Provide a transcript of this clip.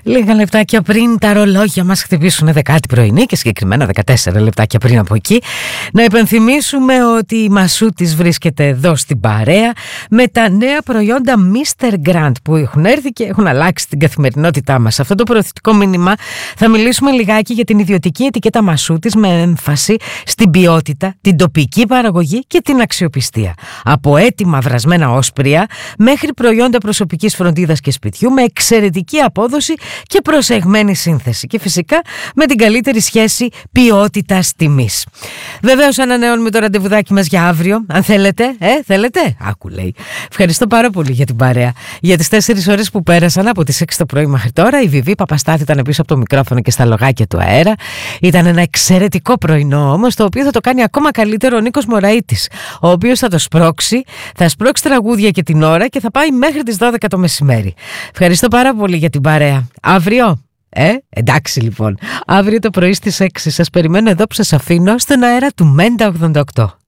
Λίγα λεπτάκια πριν τα ρολόγια μας χτυπήσουν 10η πρωινή και συγκεκριμένα 14 λεπτάκια πριν από εκεί, να υπενθυμίσουμε ότι η Μασούτης βρίσκεται εδώ στην παρέα με τα νέα προϊόντα Mr. Grant που έχουν έρθει και έχουν αλλάξει την καθημερινότητά μας. Σε αυτό το προωθητικό μήνυμα θα μιλήσουμε λιγάκι για την ιδιωτική ετικέτα Μασούτης με έμφαση στην ποιότητα, την τοπική παραγωγή και την αξιοπιστία. Από έτοιμα βρασμένα όσπρια μέχρι προϊόντα προσωπικής φροντίδας και σπιτιού με εξαιρετική απόδοση και προσεγμένη σύνθεση και φυσικά με την καλύτερη σχέση ποιότητας τιμής. Βεβαίως ανανεώνουμε το ραντεβουδάκι μας για αύριο, αν θέλετε. Θέλετε? Άκου λέει. Ευχαριστώ πάρα πολύ για την παρέα. Για τις 4 ώρες που πέρασαν από τις 6 το πρωί μέχρι τώρα, η Βιβί Παπαστάθη ήταν πίσω από το μικρόφωνο και στα λογάκια του αέρα. Ήταν ένα εξαιρετικό πρωινό όμως, το οποίο θα το κάνει ακόμα καλύτερο ο Νίκος Μωραΐτης, ο οποίος θα το σπρώξει, θα σπρώξει τραγούδια και την ώρα και θα πάει μέχρι τις 12 το μεσημέρι. Ευχαριστώ πάρα πολύ για την παρέα. Αύριο. Εντάξει λοιπόν. Αύριο το πρωί στις 6 σας περιμένω εδώ που σας αφήνω στον αέρα του Μέντα 88.